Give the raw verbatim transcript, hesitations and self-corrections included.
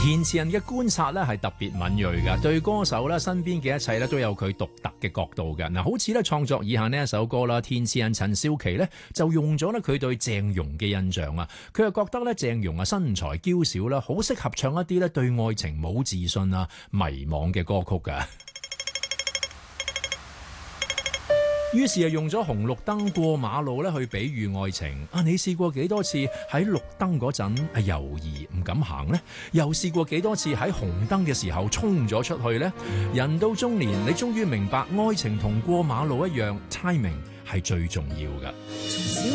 填詞人嘅觀察咧係特別敏銳㗎，對歌手咧身邊嘅一切咧都有佢獨特嘅角度嘅。嗱，好似咧創作以下呢一首歌啦，填詞人陳少琪咧就用咗咧佢對鄭融嘅印象啊，佢又覺得咧鄭融啊身材嬌小啦，好適合唱一啲咧對愛情冇自信啊、迷惘嘅歌曲㗎。於是啊，用咗紅綠燈過馬路咧去比喻愛情啊！你試過幾多次喺綠燈嗰陣啊猶豫唔敢行呢？又試過幾多次喺紅燈嘅時候衝咗出去呢？人到中年，你終於明白愛情同過馬路一樣 ，timing 係最重要㗎。